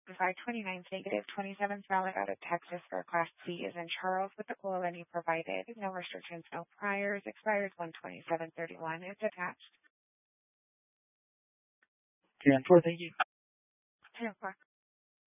529 negative 27th valid out of Texas for Class C is in Charles with the quality provided. No restrictions, no priors. Expires 127/31. It's attached. 10-4, thank you. 10-4.